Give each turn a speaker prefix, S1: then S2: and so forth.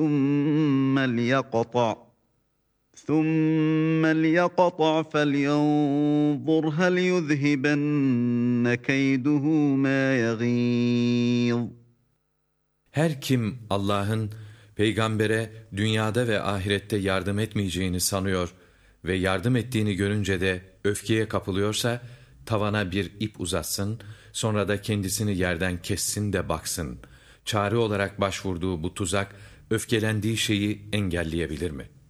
S1: ثُمَّ لْيَقْطَعْ فَلْيَنظُرْ هَلْ يُذْهِبَنَّ كَيْدُهُ مَا يَغِيظُ.
S2: Her kim Allah'ın peygambere dünyada ve ahirette yardım etmeyeceğini sanıyor ve yardım ettiğini görünce de öfkeye kapılıyorsa, tavana bir ip uzatsın, sonra da kendisini yerden kessin de baksın. Çare olarak başvurduğu bu tuzak, öfkelendiği şeyi engelleyebilir mi?